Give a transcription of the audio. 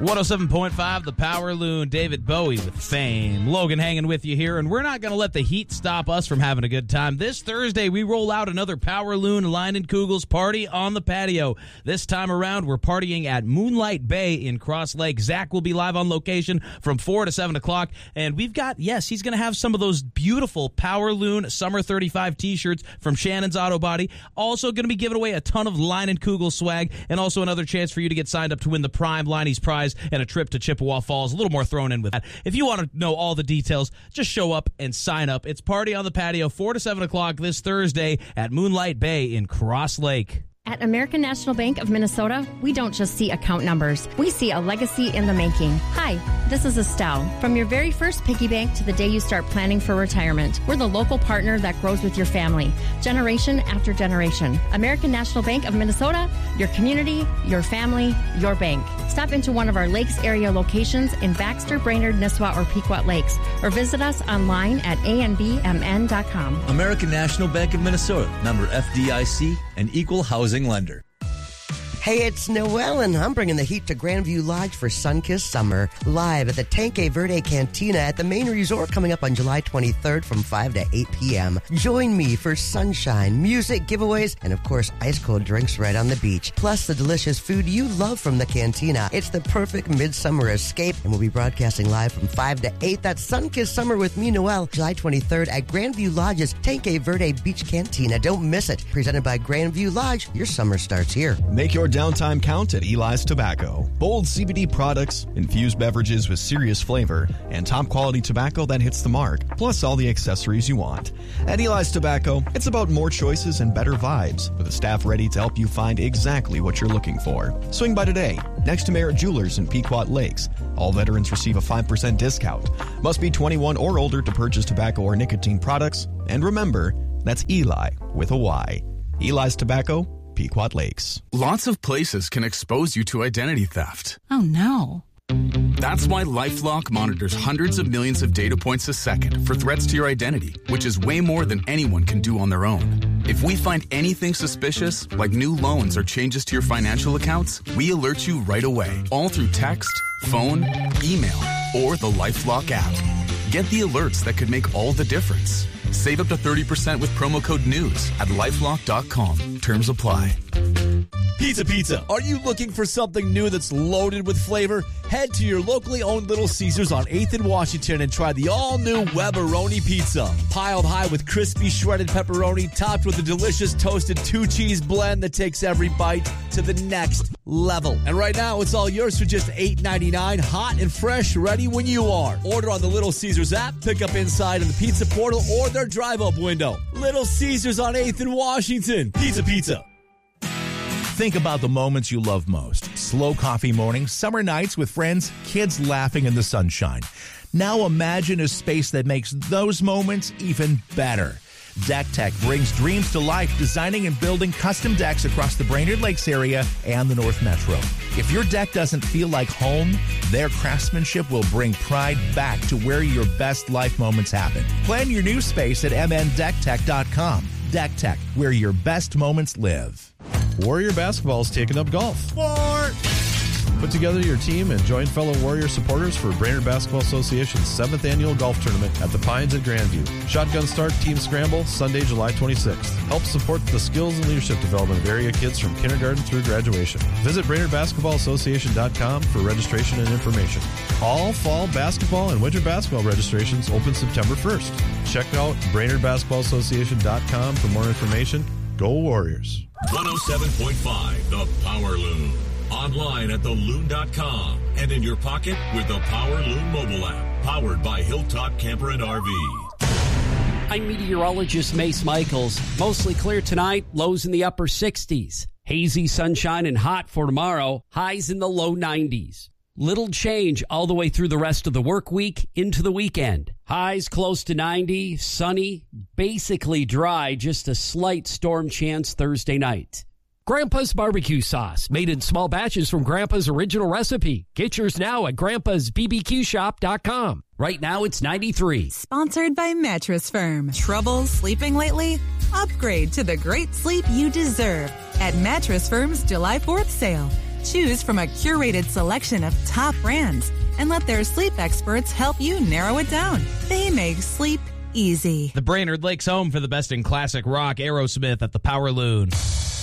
107.5, the Power Loon, David Bowie with Fame. Logan hanging with you here, and we're not going to let the heat stop us from having a good time. This Thursday, we roll out another Power Loon Leinenkugels party on the patio. This time around, we're partying at Moonlight Bay in Cross Lake. Zach will be live on location from 4 to 7 o'clock, and we've got, yes, he's going to have some of those beautiful Power Loon Summer 35 t-shirts from Shannon's Auto Body. Also going to be giving away a ton of Leinenkugel swag, and also another chance for you to get signed up to win the Prime Liney's Prize and a trip to Chippewa Falls. A little more thrown in with that. If you want to know all the details, just show up and sign up. It's Party on the Patio, 4 to 7 o'clock this Thursday at Moonlight Bay in Cross Lake. At American National Bank of Minnesota, we don't just see account numbers. We see a legacy in the making. Hi, this is Estelle. From your very first piggy bank to the day you start planning for retirement, we're the local partner that grows with your family, generation after generation. American National Bank of Minnesota, your community, your family, your bank. Stop into one of our Lakes area locations in Baxter, Brainerd, Nisswa, or Pequot Lakes, or visit us online at anbmn.com. American National Bank of Minnesota, member FDIC, and equal housing lender. Hey, it's Noel, and I'm bringing the heat to Grandview Lodge for Sunkissed Summer. Live at the Tanque Verde Cantina at the main resort coming up on July 23rd from 5 to 8 p.m. Join me for sunshine, music, giveaways, and of course, ice-cold drinks right on the beach. Plus the delicious food you love from the cantina. It's the perfect midsummer escape, and we'll be broadcasting live from 5 to 8. That's Sunkissed Summer with me, Noel, July 23rd at Grandview Lodge's Tanque Verde Beach Cantina. Don't miss it. Presented by Grandview Lodge, your summer starts here. Make your downtime count at Eli's Tobacco. Bold CBD products, infused beverages with serious flavor, and top quality tobacco that hits the mark, plus all the accessories you want. At Eli's Tobacco, it's about more choices and better vibes, with a staff ready to help you find exactly what you're looking for. Swing by today, next to Merritt Jewelers in Pequot Lakes. All veterans receive a 5% discount. Must be 21 or older to purchase tobacco or nicotine products. And remember, that's Eli with a Y. Eli's Tobacco, Pequot Lakes. Lots of places can expose you to identity theft. Oh, no. That's why LifeLock monitors hundreds of millions of data points a second for threats to your identity, which is way more than anyone can do on their own. If we find anything suspicious, like new loans or changes to your financial accounts, we alert you right away, all through text, phone, email, or the LifeLock app. Get the alerts that could make all the difference. Save up to 30% with promo code NEWS at LifeLock.com. Terms apply. Pizza. Are you looking for something new that's loaded with flavor? Head to your locally owned Little Caesars on 8th and Washington and try the all-new Weberoni Pizza. Piled high with crispy shredded pepperoni, topped with a delicious toasted two-cheese blend that takes every bite to the next level. And right now, it's all yours for just $8.99, hot and fresh, ready when you are. Order on the Little Caesars app, pick up inside in the pizza portal or their drive-up window. Little Caesars on 8th and Washington. Pizza. Think about the moments you love most. Slow coffee mornings, summer nights with friends, kids laughing in the sunshine. Now imagine a space that makes those moments even better. Deck Tech brings dreams to life, designing and building custom decks across the Brainerd Lakes area and the North Metro. If your deck doesn't feel like home, their craftsmanship will bring pride back to where your best life moments happen. Plan your new space at mndecktech.com. Deck Tech, where your best moments live. Warrior Basketball is taking up golf. Sport! Put together your team and join fellow Warrior supporters for Brainerd Basketball Association's 7th annual golf tournament at the Pines at Grandview. Shotgun start, team scramble, Sunday, July 26th. Help support the skills and leadership development of area kids from kindergarten through graduation. Visit BrainerdBasketballAssociation.com for registration and information. All fall basketball and winter basketball registrations open September 1st. Check out BrainerdBasketballAssociation.com for more information. Go Warriors. 107.5 The Power Loon. Online at theloon.com and in your pocket with the Power Loon mobile app. Powered by Hilltop Camper and RV. I'm meteorologist Mace Michaels. Mostly clear tonight, lows in the upper 60s. Hazy sunshine and hot for tomorrow, highs in the low 90s. Little change all the way through the rest of the work week into the weekend. Highs close to 90, sunny, basically dry, just a slight storm chance Thursday night. Grandpa's barbecue sauce, made in small batches from Grandpa's original recipe. Get yours now at grandpa'sbbqshop.com. Right now it's 93. Sponsored by Mattress Firm. Trouble sleeping lately? Upgrade to the great sleep you deserve at Mattress Firm's July 4th sale. Choose from a curated selection of top brands and let their sleep experts help you narrow it down. They make sleep easy. The Brainerd Lakes home for the best in classic rock. Aerosmith at the Power Loon.